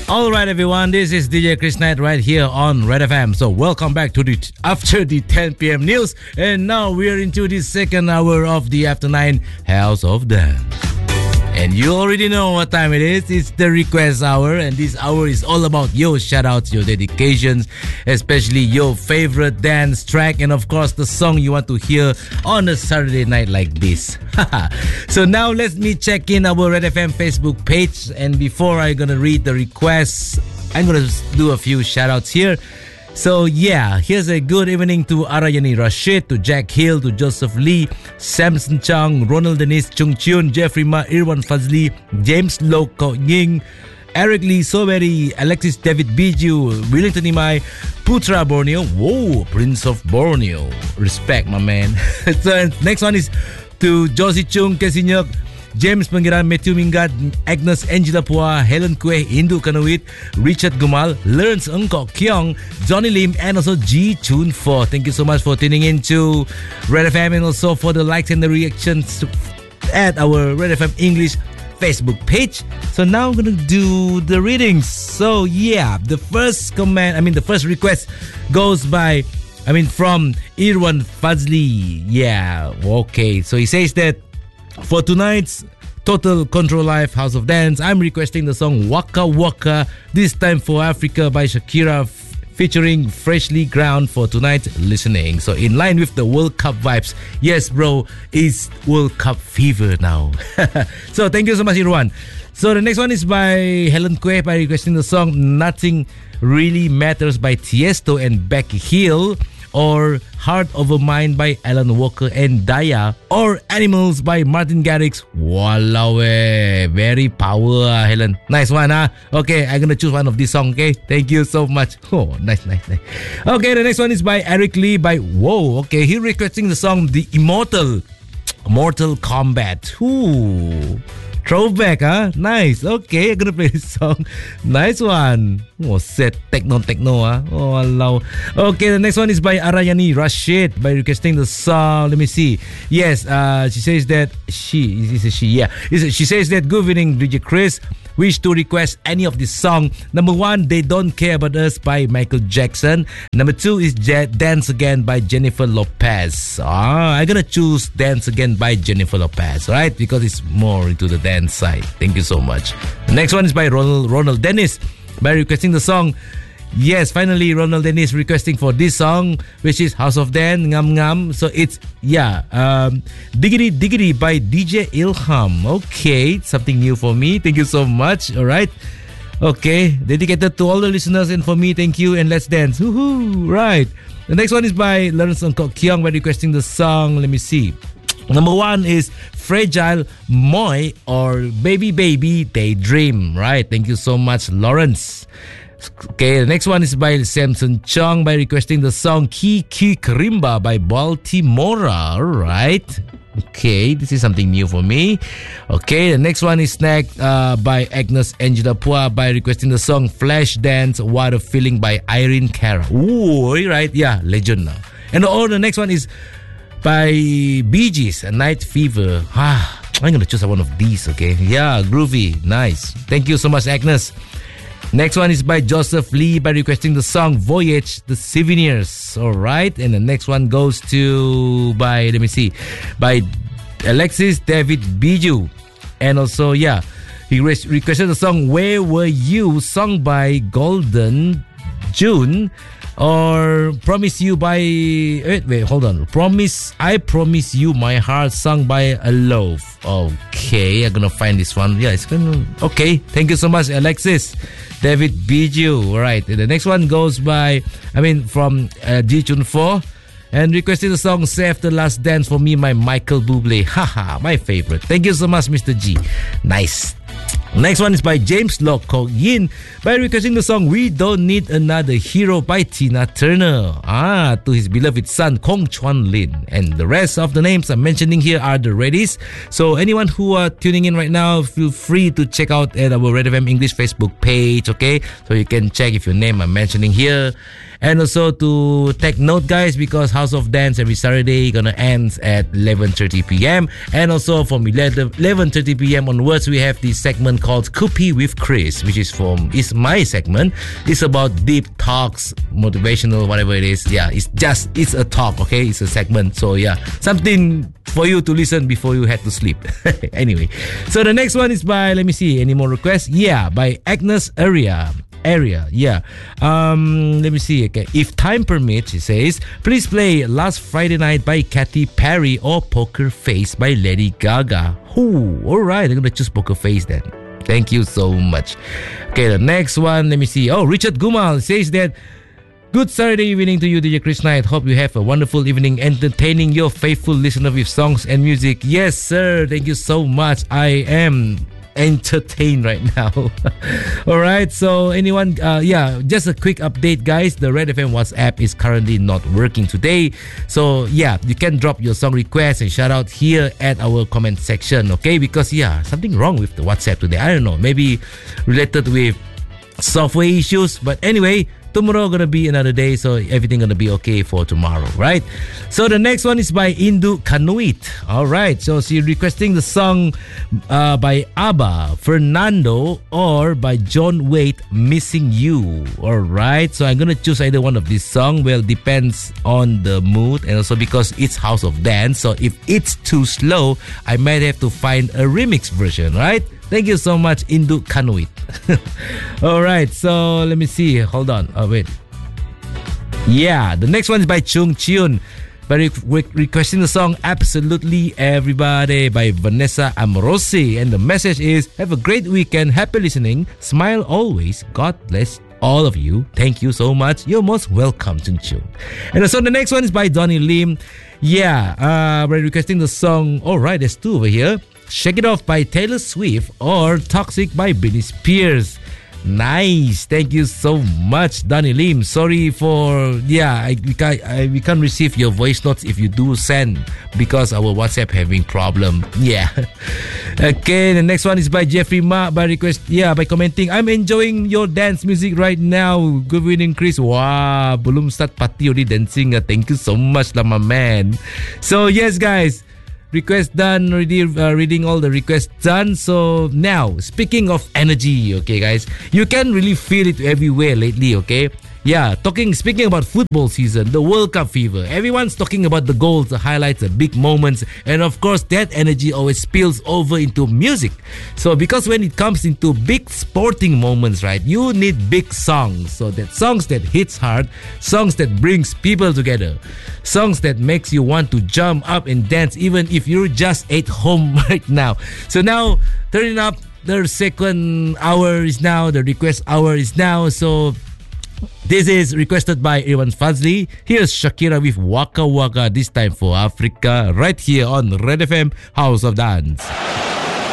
All right, everyone, this is DJ Chris Knight right here on Red FM. So welcome back to the after the 10 p.m. news. And now we're into the second hour of the After 9 House of Dance. And you already know what time it is. It's the request hour. And this hour is all about your shout-outs, your dedications, especially your favorite dance track. And of course, the song you want to hear on a Saturday night like this. So now let me check in our Red FM Facebook page. And before I'm going to read the requests, I'm going to do a few shout-outs here. So yeah, here's a good evening to Arayani Rashid, to Jack Hill, to Joseph Lee, Samson Chang, Ronald Dennis Chung Chun, Jeffrey Ma, Irwan Fazli, James Lo Ko Ying, Eric Lee Soberi, Alexis David Biju, Willington Imai, Putra Borneo, whoa, Prince of Borneo, respect my man. So next one is to Josie Chung, Kesinyok, James Pangeran, Matthew Mingad, Agnes Angela Pua, Helen Kwe, Indu Kanawit, Richard Gumal, Lawrence Ngkok Kyong, Johnny Lim, and also G Chun 4. Thank you so much for tuning in to Red FM and also for the likes and the reactions at our Red FM English Facebook page. So now I'm going to do the readings. So yeah, the first request goes by, from Irwan Fazli. Yeah, okay. So he says that for tonight's Total Control Live House of Dance, I'm requesting the song Waka Waka, this time for Africa by Shakira, featuring Freshly Ground for tonight's listening. So in line with the World Cup vibes. Yes, bro, it's World Cup fever now. So thank you so much, Irwan. So the next one is by Helen Kwe by requesting the song Nothing Really Matters by Tiesto and Becky Hill, or Heart Over Mind by Alan Walker and Daya, or Animals by Martin Garrix. Walao eh, very power, Helen. Nice one, huh? Okay, I'm gonna choose one of this song, okay? Thank you so much. Oh, nice. Okay, the next one is by Eric Lee by Whoa. Okay, he requesting the song The Immortal, Mortal Kombat. Ooh, throwback, huh? Nice. Okay, I'm gonna play this song. Nice one. Oh, set techno, huh? Oh, allow. Okay, the next one is by Arayani Rashid by requesting the song. Let me see. Yes, she says that she says that good evening, DJ Chris. Wish to request any of this song. Number 1, They Don't Care About Us by Michael Jackson. Number 2 is Dance Again by Jennifer Lopez. I'm gonna choose Dance Again by Jennifer Lopez, right? Because it's more into the dance side. Thank you so much. The next one is by Ronald Dennis by requesting the song. Yes, finally Ronald Dennis requesting for this song, which is House of Dance, Ngam Ngam. So it's Diggity Diggity by DJ Ilham. Okay, something new for me. Thank you so much. All right. Okay, dedicated to all the listeners and for me, thank you, and let's dance. Woohoo! Right. The next one is by Lawrence Ngkok Kyong by requesting the song. Let me see. Number 1 is Fragile Moi, or Baby Baby Daydream. Right. Thank you so much, Lawrence. Okay, the next one is by Samson Chong by requesting the song Ki Ki Karimba by Baltimora. Alright. Okay, this is something new for me. Okay, the next one is snagged by Agnes Angela Pua by requesting the song Flash Dance What a Feeling by Irene Cara. Ooh, right, yeah, legend now. And the next one is by Bee Gees, Night Fever. I'm gonna choose one of these, okay? Yeah, groovy, nice. Thank you so much, Agnes. Next one is by Joseph Lee by requesting the song Voyage, The Souvenirs. Alright, and the next one goes to by Alexis David Biju. And also, he requested the song Where Were You, sung by Golden June, or Promise You by I Promise You My Heart, sung by Alove. Okay, I'm gonna find this one. Yeah, it's gonna. Okay, thank you so much, Alexis David Biju. Alright, the next one goes by from G Chun 4 and requested the song Save the Last Dance for Me, my Michael Bublé. Haha, my favorite. Thank you so much, Mr. G. Nice. Next one is by James Lo Ko Yin by requesting the song We Don't Need Another Hero by Tina Turner. To his beloved son Kong Chuan Lin. And the rest of the names I'm mentioning here are the readies. So anyone who are tuning in right now, feel free to check out at our Red FM English Facebook page, okay? So you can check if your name I'm mentioning here. And also to take note, guys, because House of Dance every Saturday gonna end at 11:30 p.m. And also from 11:30 p.m. onwards, we have the segment segment called Coopy with Chris, which is my segment. It's about deep talks, motivational, whatever it is. Yeah, it's a talk, okay? It's a segment. So yeah, something for you to listen before you head to sleep. Anyway, so the next one is by, let me see, any more requests? Yeah, by Agnes Area. Yeah. Let me see. Okay, if time permits, it says, please play Last Friday Night by Katy Perry or Poker Face by Lady Gaga. Ooh, alright, I'm gonna choose Poker Face then. Thank you so much. Okay, the next one, let me see. Oh, Richard Gumal says that, good Saturday evening to you, DJ Chris Knight. Hope you have a wonderful evening entertaining your faithful listener with songs and music. Yes, sir. Thank you so much. I am entertained right now. Alright, so anyone, just a quick update, guys. The Red FM WhatsApp is currently not working today. So yeah, you can drop your song requests and shout out here at our comment section, okay? Because something wrong with the WhatsApp today. I don't know, maybe related with software issues. But anyway, tomorrow gonna be another day, so everything gonna be okay for tomorrow, right? So the next one is by Indu Kanuit. Alright, so she's requesting the song by ABBA, Fernando, or by John Waite, Missing You. Alright, so I'm gonna choose either one of these songs. Well, depends on the mood, and also because it's House of Dance, so if it's too slow, I might have to find a remix version, right? Thank you so much, Indu Kanuit. Alright, so let me see. Hold on. Oh, wait. Yeah, the next one is by Chung Chiun. By requesting the song Absolutely Everybody by Vanessa Amorosi. And the message is, have a great weekend. Happy listening. Smile always. God bless all of you. Thank you so much. You're most welcome, Chung Chiun. And so the next one is by Donnie Lim. Yeah, by requesting the song. Alright, there's two over here. Shake It Off by Taylor Swift or Toxic by Britney Spears. Nice. Thank you so much, Donnie Lim. Sorry for, we can't receive your voice notes if you do send because our WhatsApp having problem. Yeah. Okay, the next one is by Jeffrey Ma by request, by commenting, I'm enjoying your dance music right now. Good evening, Chris. Wow, belum start party already dancing. Thank you so much, my man. So yes, guys. Request done, already reading all the requests done. So now, speaking of energy, okay guys, you can really feel it everywhere lately, okay? Yeah, speaking about football season, the World Cup fever. Everyone's talking about the goals, the highlights, the big moments. And of course, that energy always spills over into music. So because when it comes into big sporting moments, right, you need big songs. So that songs that hits hard, songs that brings people together, songs that makes you want to jump up and dance even if you're just at home right now. So now, turning up, the second hour is now, the request hour is now. So this is requested by Irwan Fazli. Here's Shakira with Waka Waka, this time for Africa, right here on Red FM House of Dance.